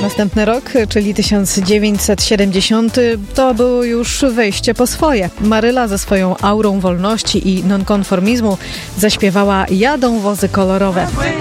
Następny rok, czyli 1970, to było już wejście po swoje. Maryla ze swoją aurą wolności i nonkonformizmu zaśpiewała Jadą wozy kolorowe.